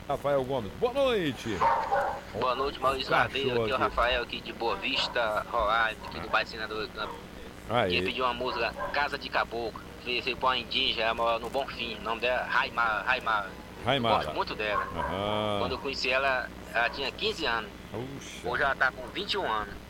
Rafael Gomes, boa noite. Boa noite, Maurício Barbeiro. Aqui é o Rafael, aqui de Boa Vista, Roraima, aqui do bairro Senador Campos. Queria Aí, pedir uma música Casa de Caboclo. Veio para uma indígena, ela mora no Bonfim. O nome dela é Raimara. Raimara. Eu gosto Raimara. muito dela. Aham. Quando eu conheci ela, ela tinha 15 anos. Puxa. Hoje ela tá com 21 anos.